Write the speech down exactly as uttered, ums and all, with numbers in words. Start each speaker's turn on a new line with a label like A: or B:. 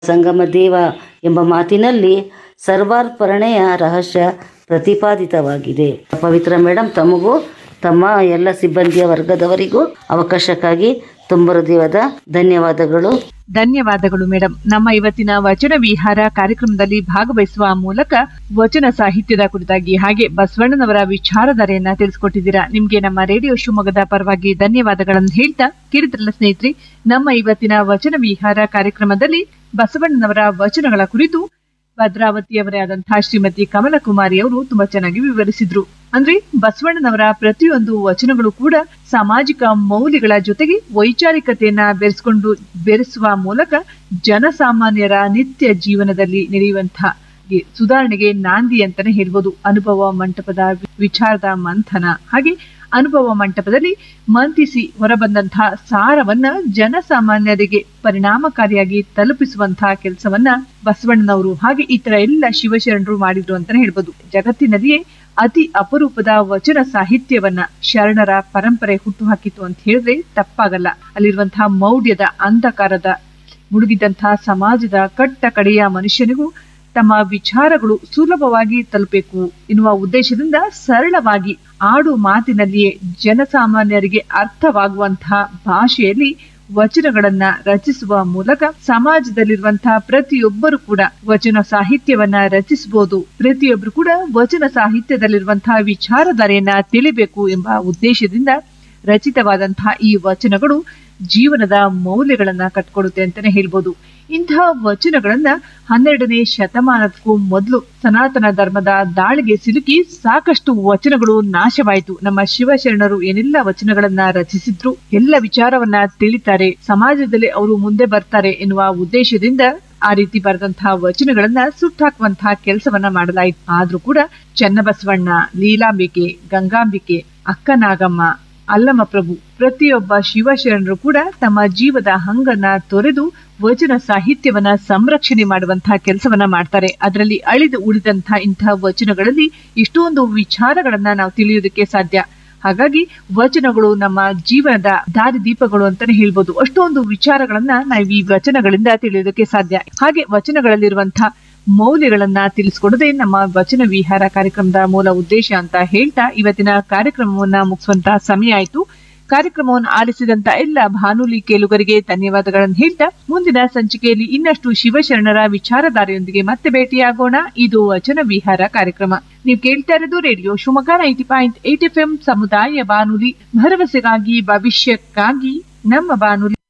A: ಸಂಗಮ ದೇವ ಎಂಬ ಮಾತಿನಲ್ಲಿ ಸರ್ವಾರ್ಪಣೆಯ ರಹಸ್ಯ ಪ್ರತಿಪಾದಿತವಾಗಿದೆ. ಪವಿತ್ರ ಮೇಡಮ್, ತಮಗೂ ತಮ್ಮ ಎಲ್ಲ ಸಿಬ್ಬಂದಿಯ ವರ್ಗದವರಿಗೂ ಅವಕಾಶಕ್ಕಾಗಿ ತುಂಬ ಹೃದಯದ ಧನ್ಯವಾದಗಳು.
B: ಧನ್ಯವಾದಗಳು ಮೇಡಮ್. ನಮ್ಮ ಇವತ್ತಿನ ವಚನ ವಿಹಾರ ಕಾರ್ಯಕ್ರಮದಲ್ಲಿ ಭಾಗವಹಿಸುವ ಮೂಲಕ ವಚನ ಸಾಹಿತ್ಯದ ಕುರಿತಾಗಿ ಹಾಗೆ ಬಸವಣ್ಣನವರ ವಿಚಾರಧಾರೆಯನ್ನ ತಿಳಿಸ್ಕೊಟ್ಟಿದ್ದೀರಾ. ನಿಮ್ಗೆ ನಮ್ಮ ರೇಡಿಯೋ ಶಿವಮೊಗ್ಗದ ಪರವಾಗಿ ಧನ್ಯವಾದಗಳನ್ನು ಹೇಳ್ತಾ, ಕೇಳಿದ್ರಲ್ಲ ಸ್ನೇಹಿತರೆ, ನಮ್ಮ ಇವತ್ತಿನ ವಚನ ವಿಹಾರ ಕಾರ್ಯಕ್ರಮದಲ್ಲಿ ಬಸವಣ್ಣನವರ ವಚನಗಳ ಕುರಿತು ಭದ್ರಾವತಿಯವರೇ ಆದಂತಹ ಶ್ರೀಮತಿ ಕಮಲಕುಮಾರಿ ಅವರು ತುಂಬಾ ಚೆನ್ನಾಗಿ ವಿವರಿಸಿದ್ರು. ಅಂದ್ರೆ ಬಸವಣ್ಣನವರ ಪ್ರತಿಯೊಂದು ವಚನಗಳು ಕೂಡ ಸಾಮಾಜಿಕ ಮೌಲ್ಯಗಳ ಜೊತೆಗೆ ವೈಚಾರಿಕತೆಯನ್ನ ಬೆರೆಸ್ಕೊಂಡು ಬೆರೆಸುವ ಮೂಲಕ ಜನಸಾಮಾನ್ಯರ ನಿತ್ಯ ಜೀವನದಲ್ಲಿ ನಡೆಯುವಂತಹ ಸುಧಾರಣೆಗೆ ನಾಂದಿ ಅಂತಾನೆ ಹೇಳ್ಬೋದು. ಅನುಭವ ಮಂಟಪದ ವಿಚಾರದ ಮಂಥನ ಹಾಗೆ ಅನುಭವ ಮಂಟಪದಲ್ಲಿ ಮಂತಿಸಿ ಹೊರಬಂದಂತಹ ಸಾರವನ್ನ ಜನಸಾಮಾನ್ಯರಿಗೆ ಪರಿಣಾಮಕಾರಿಯಾಗಿ ತಲುಪಿಸುವಂತಹ ಕೆಲಸವನ್ನ ಬಸವಣ್ಣನವರು ಹಾಗೆ ಇತರ ಎಲ್ಲ ಶಿವಶರಣರು ಮಾಡಿದ್ರು ಅಂತಾನೆ ಹೇಳ್ಬೋದು. ಜಗತ್ತಿನಲ್ಲಿಯೇ ಅತಿ ಅಪರೂಪದ ವಚನ ಸಾಹಿತ್ಯವನ್ನ ಶರಣರ ಪರಂಪರೆ ಹುಟ್ಟುಹಾಕಿತು ಅಂತ ಹೇಳಿದ್ರೆ ತಪ್ಪಾಗಲ್ಲ. ಅಲ್ಲಿರುವಂತಹ ಮೌಢ್ಯದ ಅಂಧಕಾರದ ಮುಳುಗಿದಂತಹ ಸಮಾಜದ ಕಟ್ಟ ಕಡೆಯ ಮನುಷ್ಯನಿಗೂ ತಮ್ಮ ವಿಚಾರಗಳು ಸುಲಭವಾಗಿ ತಲುಪಬೇಕು ಎನ್ನುವ ಉದ್ದೇಶದಿಂದ ಸರಳವಾಗಿ ಆಡು ಮಾತಿನಲ್ಲಿಯೇ ಜನಸಾಮಾನ್ಯರಿಗೆ ಅರ್ಥವಾಗುವಂತಹ ಭಾಷೆಯಲ್ಲಿ ವಚನಗಳನ್ನ ರಚಿಸುವ ಮೂಲಕ ಸಮಾಜದಲ್ಲಿರುವಂತಹ ಪ್ರತಿಯೊಬ್ಬರು ಕೂಡ ವಚನ ಸಾಹಿತ್ಯವನ್ನ ರಚಿಸಬಹುದು, ಪ್ರತಿಯೊಬ್ಬರು ಕೂಡ ವಚನ ಸಾಹಿತ್ಯದಲ್ಲಿರುವಂತಹ ವಿಚಾರಧಾರೆಯನ್ನ ತಿಳಿಬೇಕು ಎಂಬ ಉದ್ದೇಶದಿಂದ ರಚಿತವಾದಂತಹ ಈ ವಚನಗಳು ಜೀವನದ ಮೌಲ್ಯಗಳನ್ನ ಕಟ್ಕೊಡುತ್ತೆ ಅಂತಾನೆ ಹೇಳ್ಬೋದು. ಇಂತಹ ವಚನಗಳನ್ನ ಹನ್ನೆರಡನೇ ಶತಮಾನಕ್ಕೂ ಮೊದಲು ಸನಾತನ ಧರ್ಮದ ದಾಳಿಗೆ ಸಿಲುಕಿ ಸಾಕಷ್ಟು ವಚನಗಳು ನಾಶವಾಯಿತು. ನಮ್ಮ ಶಿವಶರಣರು ಏನೆಲ್ಲ ವಚನಗಳನ್ನ ರಚಿಸಿದ್ರು, ಎಲ್ಲ ವಿಚಾರವನ್ನ ತಿಳಿತಾರೆ, ಸಮಾಜದಲ್ಲಿ ಅವರು ಮುಂದೆ ಬರ್ತಾರೆ ಎನ್ನುವ ಉದ್ದೇಶದಿಂದ ಆ ರೀತಿ ಬರೆದಂತಹ ವಚನಗಳನ್ನ ಸುಟ್ಟಾಕುವಂತಹ ಕೆಲಸವನ್ನ ಮಾಡಲಾಯಿತು. ಆದ್ರೂ ಕೂಡ ಚನ್ನಬಸವಣ್ಣ, ಲೀಲಾಂಬಿಕೆ, ಗಂಗಾಂಬಿಕೆ, ಅಕ್ಕನಾಗಮ್ಮ, ಅಲ್ಲಮ ಪ್ರಭು ಪ್ರತಿಯೊಬ್ಬ ಶಿವಶರಣರು ಕೂಡ ತಮ್ಮ ಜೀವದ ಹಂಗನ್ನ ತೊರೆದು ವಚನ ಸಾಹಿತ್ಯವನ್ನ ಸಂರಕ್ಷಣೆ ಮಾಡುವಂತಹ ಕೆಲಸವನ್ನ ಮಾಡ್ತಾರೆ. ಅದರಲ್ಲಿ ಅಳಿದು ಉಳಿದಂತಹ ಇಂತಹ ವಚನಗಳಲ್ಲಿ ಇಷ್ಟೊಂದು ವಿಚಾರಗಳನ್ನ ನಾವು ತಿಳಿಯೋದಕ್ಕೆ ಸಾಧ್ಯ. ಹಾಗಾಗಿ ವಚನಗಳು ನಮ್ಮ ಜೀವನದ ದಾರಿದೀಪಗಳು ಅಂತಾನೆ ಹೇಳ್ಬೋದು. ಅಷ್ಟೊಂದು ವಿಚಾರಗಳನ್ನ ನಾವು ಈ ವಚನಗಳಿಂದ ತಿಳಿಯೋದಕ್ಕೆ ಸಾಧ್ಯ. ಹಾಗೆ ವಚನಗಳಲ್ಲಿರುವಂತಹ ಮೌಲ್ಯಗಳನ್ನ ತಿಳಿಸ್ಕೊಡೋದೇ ನಮ್ಮ ವಚನ ವಿಹಾರ ಕಾರ್ಯಕ್ರಮದ ಮೂಲ ಉದ್ದೇಶ ಅಂತ ಹೇಳ್ತಾ ಇವತ್ತಿನ ಕಾರ್ಯಕ್ರಮವನ್ನ ಮುಗಿಸುವಂತಹ ಸಮಯ ಆಯ್ತು. ಕಾರ್ಯಕ್ರಮವನ್ನು ಆಲಿಸಿದಂತ ಎಲ್ಲ ಬಾನುಲಿ ಕೇಳುಗರಿಗೆ ಧನ್ಯವಾದಗಳನ್ನು ಹೇಳ್ತಾ, ಮುಂದಿನ ಸಂಚಿಕೆಯಲ್ಲಿ ಇನ್ನಷ್ಟು ಶಿವಶರಣರ ವಿಚಾರಧಾರೆಯೊಂದಿಗೆ ಮತ್ತೆ ಭೇಟಿಯಾಗೋಣ. ಇದು ವಚನ ವಿಹಾರ ಕಾರ್ಯಕ್ರಮ. ನೀವು ಕೇಳ್ತಾ ಇರೋದು radio Shivamogga ninety point eight F M ಸಮುದಾಯ ಬಾನುಲಿ, ಭರವಸೆಗಾಗಿ ಭವಿಷ್ಯಕ್ಕಾಗಿ ನಮ್ಮ ಬಾನುಲಿ.